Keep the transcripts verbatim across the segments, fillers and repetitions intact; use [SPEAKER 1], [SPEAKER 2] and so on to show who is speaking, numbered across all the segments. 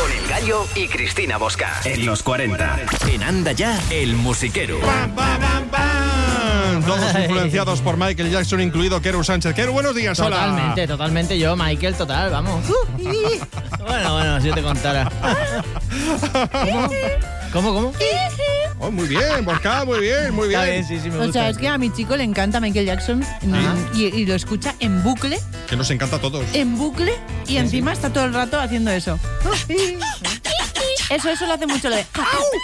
[SPEAKER 1] Con El Gallo y Cristina Bosca. En los cuarenta. En Anda Ya, el musiquero.
[SPEAKER 2] ¡Pam, pam, pam, pam! Todos influenciados por Michael Jackson, incluido Keru Sánchez. Keru, buenos días, hola.
[SPEAKER 3] Totalmente, totalmente. Yo, Michael, total, vamos. Bueno, bueno, si yo te contara. ¿Cómo? ¿Cómo, cómo?
[SPEAKER 2] Oh, muy bien, Bosca, muy bien, muy bien.
[SPEAKER 3] Está bien, sí, sí, me gusta.
[SPEAKER 4] O sea, es que a mi chico le encanta Michael Jackson y, y lo escucha en bucle,
[SPEAKER 2] Que nos encanta a todos.
[SPEAKER 4] en bucle, y encima está todo el rato haciendo eso. Eso, eso lo hace mucho lo de...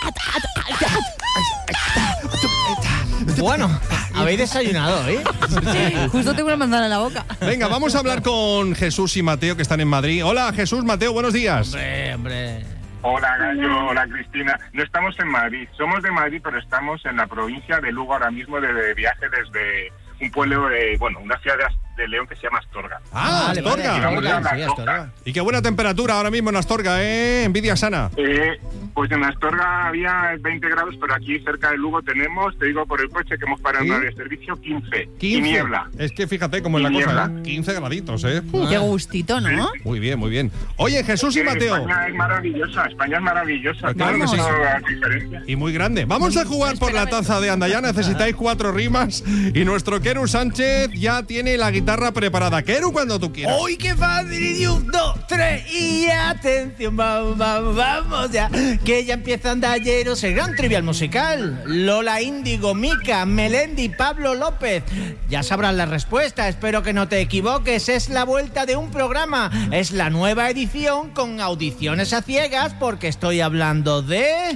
[SPEAKER 3] Bueno, habéis desayunado, ¿eh?
[SPEAKER 4] Justo tengo una manzana en la boca.
[SPEAKER 2] Venga, vamos a hablar con Jesús y Mateo, que están en Madrid. Hola, Jesús, Mateo, buenos días.
[SPEAKER 3] Hombre, hombre.
[SPEAKER 5] Hola Gallo, hola Cristina. No estamos en Madrid, somos de Madrid, pero estamos en la provincia de Lugo ahora mismo de, de viaje desde un pueblo, de, bueno, una ciudad de, de León que se llama Astorga.
[SPEAKER 2] Ah,
[SPEAKER 3] Vale,
[SPEAKER 2] Astorga.
[SPEAKER 3] vale,
[SPEAKER 5] Muy bien,
[SPEAKER 3] sí,
[SPEAKER 5] sí,
[SPEAKER 3] Astorga.
[SPEAKER 2] Y qué buena temperatura ahora mismo en Astorga, ¿eh? Envidia sana.
[SPEAKER 5] Eh, pues en Astorga había veinte grados, pero aquí cerca de Lugo tenemos, te digo por el coche que hemos parado en
[SPEAKER 2] ¿Sí?
[SPEAKER 5] una de servicio, quince.
[SPEAKER 2] quince.
[SPEAKER 5] Y niebla.
[SPEAKER 2] Es que fíjate cómo es la
[SPEAKER 5] Y
[SPEAKER 2] cosa,
[SPEAKER 5] niebla.
[SPEAKER 2] ¿eh? quince graditos, ¿eh?
[SPEAKER 4] Qué gustito, ¿no?
[SPEAKER 2] Muy bien, muy bien. Oye, Jesús y
[SPEAKER 5] Que
[SPEAKER 2] Mateo.
[SPEAKER 5] España es maravillosa, España es maravillosa.
[SPEAKER 2] Pues claro que
[SPEAKER 5] Tenemos
[SPEAKER 2] sí.
[SPEAKER 5] todas las diferencias.
[SPEAKER 2] Y muy grande. Vamos a jugar por la taza de Anda Ya. Necesitáis cuatro rimas. Y nuestro Keru Sánchez ya tiene la guitarra preparada. Keru, cuando tú quieras.
[SPEAKER 3] ¡Uy, qué fácil! Y un, dos, tres y atención, vamos, vamos, vamos ya. Que ya empieza Andalleros, el gran trivial musical. Lola Índigo, Mica, Melendi, Pablo López. Ya sabrás la respuesta, espero que no te equivoques. Es la vuelta de un programa. Es la nueva edición con audiciones a ciegas porque estoy hablando de...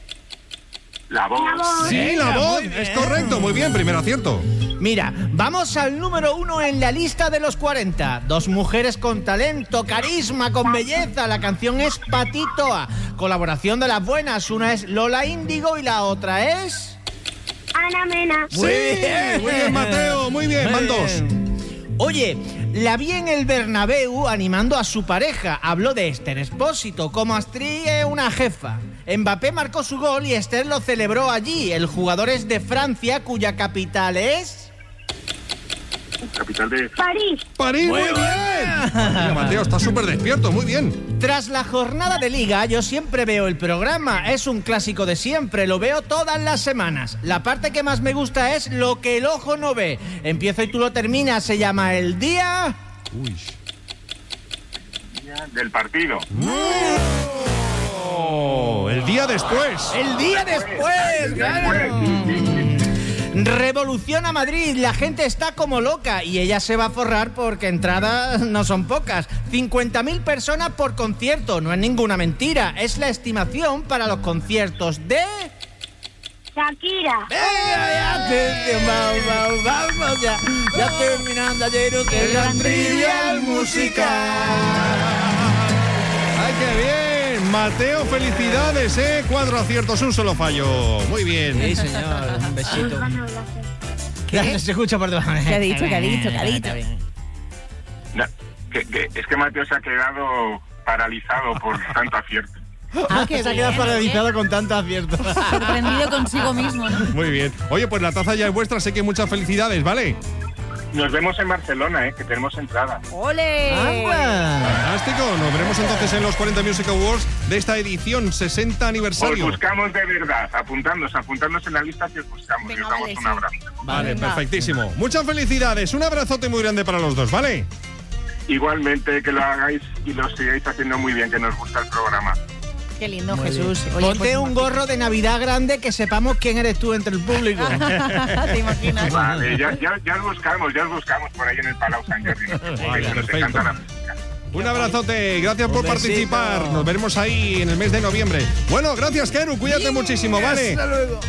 [SPEAKER 5] La voz.
[SPEAKER 2] Sí, la
[SPEAKER 3] Venga,
[SPEAKER 2] voz.
[SPEAKER 3] muy bien.
[SPEAKER 2] Es correcto. Muy bien, primer acierto.
[SPEAKER 3] Mira, vamos al número uno en la lista de los cuarenta. Dos mujeres con talento, carisma, con belleza. La canción es Patitoa. Colaboración de las buenas. Una es Lola Índigo y la otra es...
[SPEAKER 6] Ana Mena.
[SPEAKER 2] Sí, muy bien, Mateo. Muy bien, van dos.
[SPEAKER 3] Oye, la vi en el Bernabéu animando a su pareja. Habló de Esther Expósito, como actriz es una jefa. Mbappé marcó su gol y Esther lo celebró allí. El jugador es de Francia, cuya capital es...
[SPEAKER 5] Capital de...
[SPEAKER 6] París.
[SPEAKER 2] París, muy,
[SPEAKER 3] Muy
[SPEAKER 2] bien.
[SPEAKER 3] bien.
[SPEAKER 2] Mira, Mateo, está súper despierto. Muy bien.
[SPEAKER 3] Tras la jornada de liga, yo siempre veo el programa. Es un clásico de siempre, lo veo todas las semanas. La parte que más me gusta es lo que el ojo no ve. Empiezo y tú lo terminas, se llama El Día...
[SPEAKER 2] Uy.
[SPEAKER 5] del partido.
[SPEAKER 2] Oh, el día después.
[SPEAKER 3] El día después, claro. Revoluciona Madrid, la gente está como loca y ella se va a forrar porque entradas no son pocas. cincuenta mil personas por concierto, no es ninguna mentira, es la estimación para los conciertos de...
[SPEAKER 6] Shakira.
[SPEAKER 3] ¡Venga, ya, atención, vamos, vamos, vamos, ya, ya terminando ayer el gran trivial musical.
[SPEAKER 2] ¡Ay, qué bien! Mateo, felicidades, ¿eh? Cuatro aciertos, un solo fallo. Muy bien.
[SPEAKER 3] Sí, señor, un besito. ¿Qué? Se escucha por debajo.
[SPEAKER 4] ¿Qué ha dicho, qué ha dicho, qué ha dicho?
[SPEAKER 5] No, que, que, es que Mateo se ha quedado paralizado por tanto acierto.
[SPEAKER 4] Ah, qué
[SPEAKER 3] Se ha
[SPEAKER 4] bien,
[SPEAKER 3] quedado paralizado
[SPEAKER 4] oye.
[SPEAKER 3] con tanto acierto.
[SPEAKER 4] Sorprendido consigo mismo, ¿no?
[SPEAKER 2] Muy bien. Oye, pues la taza ya es vuestra, sé que muchas felicidades, ¿vale?
[SPEAKER 5] Nos vemos en Barcelona, eh, que tenemos entrada.
[SPEAKER 4] ¡Ole!
[SPEAKER 3] ¡Anda!
[SPEAKER 2] Fantástico. Nos veremos entonces en los cuarenta Music Awards de esta edición sesenta
[SPEAKER 5] Os
[SPEAKER 2] aniversario.
[SPEAKER 5] buscamos de verdad, apuntándonos, apuntándonos en la lista que os buscamos.
[SPEAKER 4] Venga,
[SPEAKER 5] y os damos
[SPEAKER 4] vale,
[SPEAKER 5] un
[SPEAKER 4] sí.
[SPEAKER 5] abrazo.
[SPEAKER 2] Vale,
[SPEAKER 4] Venga.
[SPEAKER 2] perfectísimo. Muchas felicidades. Un abrazote muy grande para los dos, ¿vale?
[SPEAKER 5] Igualmente, que lo hagáis y lo sigáis haciendo muy bien, que nos gusta el programa.
[SPEAKER 4] Qué lindo,
[SPEAKER 3] Muy
[SPEAKER 4] Jesús.
[SPEAKER 3] bien.
[SPEAKER 4] Oye,
[SPEAKER 3] Ponte
[SPEAKER 4] pues,
[SPEAKER 3] un gorro de Navidad grande que sepamos quién eres tú entre el público.
[SPEAKER 4] ¿Te imaginas?
[SPEAKER 5] Vale, ya, ya, ya os buscamos, ya os buscamos por ahí en el Palau Sant Jordi. No os preocupéis,
[SPEAKER 2] Vale,
[SPEAKER 5] que nos
[SPEAKER 2] perfecto.
[SPEAKER 5] encanta la música.
[SPEAKER 2] Un abrazote. Gracias
[SPEAKER 3] Un
[SPEAKER 2] por
[SPEAKER 3] besito.
[SPEAKER 2] participar. Nos veremos ahí en el mes de noviembre. Bueno, gracias, Keru. Cuídate muchísimo, ¿vale?
[SPEAKER 3] Hasta luego.